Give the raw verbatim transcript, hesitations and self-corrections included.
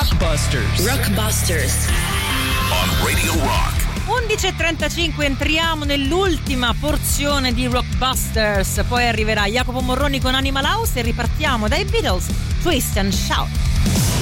Rockbusters. Rockbusters. On Radio Rock. undici e trentacinque, entriamo nell'ultima porzione di Rockbusters, poi arriverà Jacopo Morroni con Animal House e ripartiamo dai Beatles, Twist and Shout.